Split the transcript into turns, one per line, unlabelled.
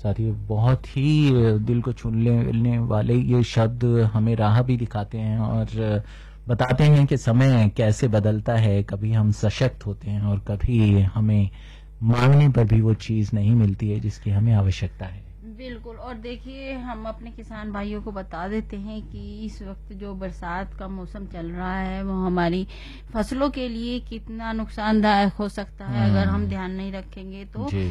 साथी, बहुत ही दिल को छू लेने वाले ये शब्द हमें राह भी दिखाते हैं और बताते हैं कि समय कैसे बदलता है। कभी हम सशक्त होते हैं और कभी हमें मांगने पर भी वो चीज़ नहीं मिलती है जिसकी हमें आवश्यकता है।
बिल्कुल। और देखिए, हम अपने किसान भाइयों को बता देते हैं कि इस वक्त जो बरसात का मौसम चल रहा है वो हमारी फसलों के लिए कितना नुकसानदायक हो सकता है अगर हम
हुँ,
ध्यान नहीं रखेंगे तो।
जी।